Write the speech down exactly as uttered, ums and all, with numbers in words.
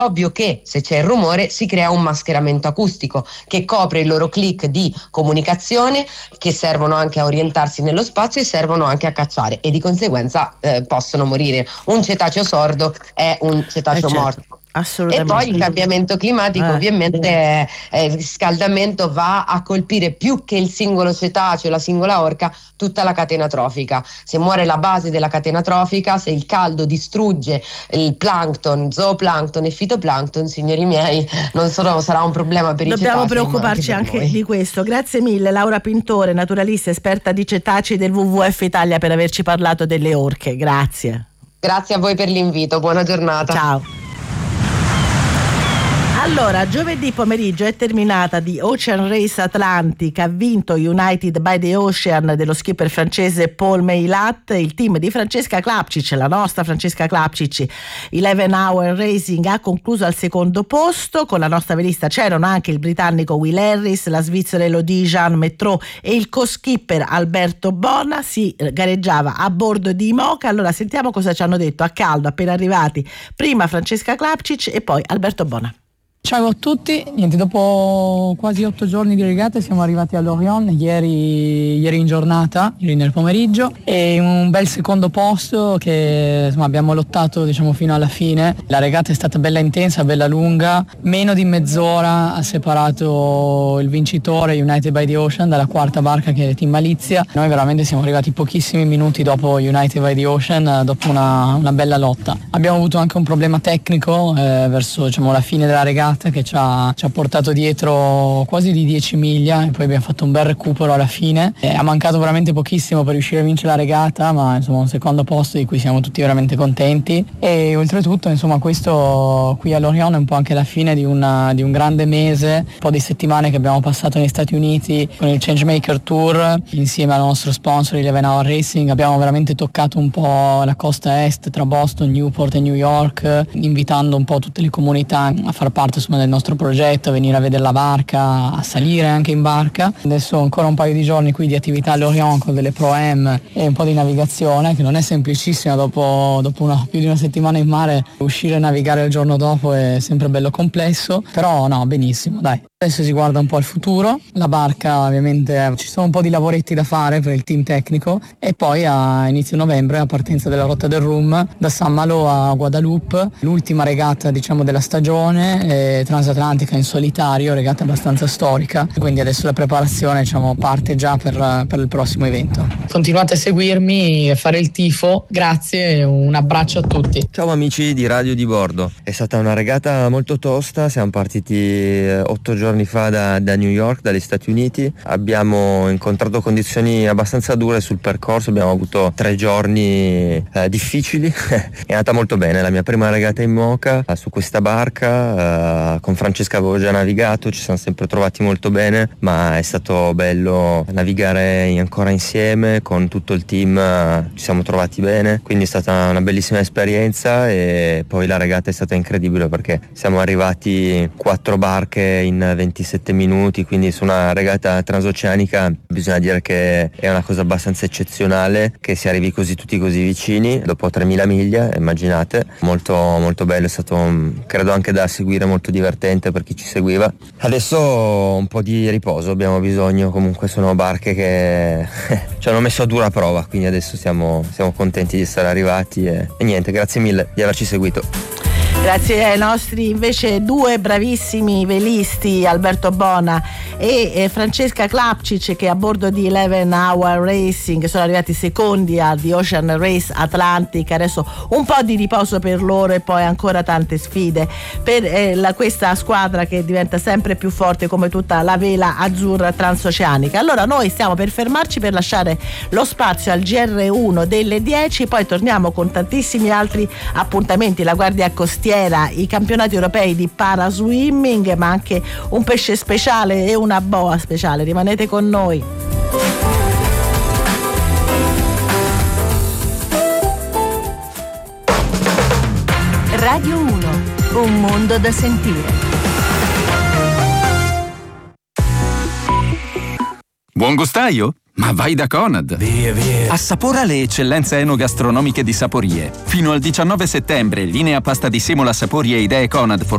ovvio che se c'è il rumore si crea un mascheramento acustico che copre il loro click di comunicazione, che servono anche a orientarsi nello spazio e servono anche a cacciare, e di conseguenza eh, possono morire. Un cetaceo sordo è un cetaceo eh certo. morto. E poi il cambiamento climatico eh. ovviamente eh, il riscaldamento va a colpire più che il singolo cetaceo, la singola orca, tutta la catena trofica. Se muore la base della catena trofica, se il caldo distrugge il plankton, zooplankton e fitoplankton, signori miei, non solo sarà un problema per Dobbiamo i cetacei, preoccuparci anche, anche di questo. Grazie mille Laura Pintore, naturalista esperta di cetacei del W W F Italia, per averci parlato delle orche. Grazie. Grazie a voi per l'invito, buona giornata. Ciao. Allora, giovedì pomeriggio è terminata di Ocean Race Atlantic, ha vinto United by the Ocean dello skipper francese Paul Meilat. Il team di Francesca Klapčić, la nostra Francesca Klapčić, eleven hour Racing, ha concluso al secondo posto. Con la nostra velista c'erano anche il britannico Will Harris, la svizzera Elodie Jean Mettraux e il co-skipper Alberto Bona. Si gareggiava a bordo di Imoca. Allora sentiamo cosa ci hanno detto a caldo appena arrivati, prima Francesca Klapčić e poi Alberto Bona. Ciao a tutti, niente, dopo quasi otto giorni di regate siamo arrivati all'Orion ieri, ieri in giornata, ieri nel pomeriggio, e un bel secondo posto che insomma abbiamo lottato diciamo fino alla fine. La regata è stata bella intensa, bella lunga, meno di mezz'ora ha separato il vincitore United by the Ocean dalla quarta barca, che è Team Malizia. Noi veramente siamo arrivati pochissimi minuti dopo United by the Ocean, dopo una, una bella lotta. Abbiamo avuto anche un problema tecnico eh, verso diciamo la fine della regata, che ci ha, ci ha portato dietro quasi di dieci miglia, e poi abbiamo fatto un bel recupero alla fine. E ha mancato veramente pochissimo per riuscire a vincere la regata, ma insomma un secondo posto di cui siamo tutti veramente contenti. E oltretutto insomma questo qui all'Orion è un po' anche la fine di, una, di un grande mese, un po' di settimane che abbiamo passato negli Stati Uniti con il Changemaker Tour insieme al nostro sponsor eleven hour Racing. Abbiamo veramente toccato un po' la costa est tra Boston, Newport e New York, invitando un po' tutte le comunità a far parte insomma del nostro progetto, a venire a vedere la barca, a salire anche in barca. Adesso ancora un paio di giorni qui di attività all'Orion con delle Pro-Am e un po' di navigazione, che non è semplicissima dopo, dopo una, più di una settimana in mare. Uscire e navigare il giorno dopo è sempre bello complesso, però no, benissimo, dai. Adesso si guarda un po' al futuro, la barca ovviamente ci sono un po' di lavoretti da fare per il team tecnico, e poi a inizio novembre a partenza della rotta del Rum da San Malo a Guadalupe, l'ultima regata diciamo della stagione eh, transatlantica in solitario, regata abbastanza storica, quindi adesso la preparazione diciamo parte già per, per il prossimo evento. Continuate a seguirmi e fare il tifo, grazie e un abbraccio a tutti. Ciao amici di Radio di Bordo, è stata una regata molto tosta, siamo partiti otto giorni fa da, da New York, dagli Stati Uniti. Abbiamo incontrato condizioni abbastanza dure sul percorso, abbiamo avuto tre giorni eh, difficili. È andata molto bene, la mia prima regata in Moca eh, su questa barca, eh, con Francesca avevo già navigato, ci siamo sempre trovati molto bene, ma è stato bello navigare ancora insieme con tutto il team, eh, ci siamo trovati bene, quindi è stata una bellissima esperienza. E poi la regata è stata incredibile perché siamo arrivati quattro barche in ventisette minuti, quindi su una regata transoceanica bisogna dire che è una cosa abbastanza eccezionale che si arrivi così tutti così vicini dopo tremila miglia, immaginate. Molto molto bello, è stato credo anche da seguire, molto divertente per chi ci seguiva. Adesso un po' di riposo abbiamo bisogno, comunque sono barche che ci hanno messo a dura prova, quindi adesso siamo, siamo contenti di essere arrivati e, e niente, grazie mille di averci seguito. Grazie ai nostri invece due bravissimi velisti, Alberto Bona e eh, Francesca Klapčić, che a bordo di eleven hour Racing sono arrivati secondi al The Ocean Race Atlantic. Adesso un po' di riposo per loro e poi ancora tante sfide per eh, la, questa squadra che diventa sempre più forte come tutta la vela azzurra transoceanica. Allora noi stiamo per fermarci per lasciare lo spazio al G R uno delle dieci, poi torniamo con tantissimi altri appuntamenti, la Guardia Costiera, i campionati europei di paraswimming, ma anche un pesce speciale e una boa speciale. Rimanete con noi. Radio uno, un mondo da sentire. Buon gustaio? Ma vai da Conad! Via, via! Assapora le eccellenze enogastronomiche di Saporie. Fino al diciannove settembre, linea pasta di semola Saporie e idee Conad